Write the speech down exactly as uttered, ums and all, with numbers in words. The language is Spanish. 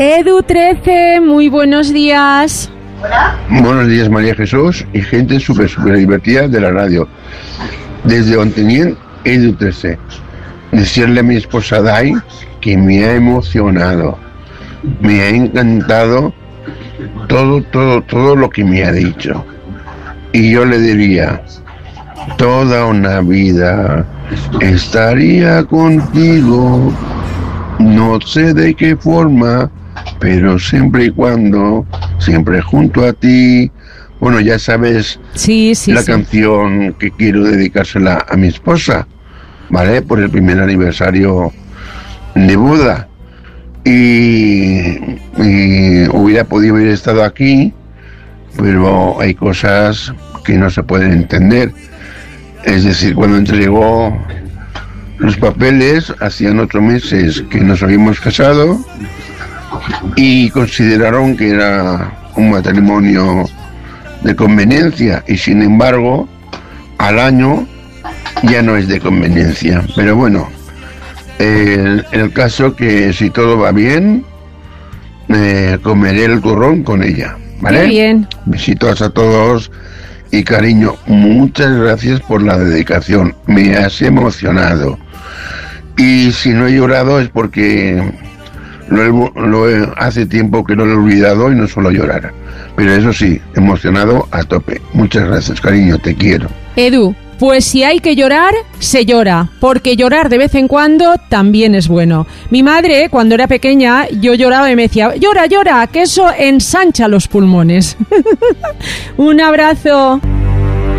Edu trece, muy buenos días. Hola. Buenos días, María Jesús y gente súper, súper divertida de la radio. Desde Ontinyent, Edu trece. Decirle a mi esposa Dai que me ha emocionado, me ha encantado todo, todo, todo lo que me ha dicho. Y yo le diría, toda una vida estaría contigo, no sé de qué forma, pero siempre y cuando, siempre junto a ti. Bueno, ya sabes sí, sí, la sí. canción que quiero dedicársela a mi esposa, ¿vale? Por el primer aniversario de boda. Y, y hubiera podido haber estado aquí, pero hay cosas que no se pueden entender. Es decir, cuando entregó los papeles, hacían ocho meses que nos habíamos casado y consideraron que era un matrimonio de conveniencia, y sin embargo al año ya no es de conveniencia. Pero bueno, el, el caso que si todo va bien, eh, comeré el turrón con ella, ¿vale? Muy bien. Besitos a todos y cariño, muchas gracias por la dedicación, me has emocionado. Y si no he llorado es porque lo, he, lo he, hace tiempo que no lo he olvidado y no suelo llorar. Pero eso sí, emocionado a tope. Muchas gracias, cariño, te quiero. Edu, pues si hay que llorar, se llora, porque llorar de vez en cuando también es bueno. Mi madre, cuando era pequeña, yo lloraba y me decía, llora, llora, que eso ensancha los pulmones. Un abrazo.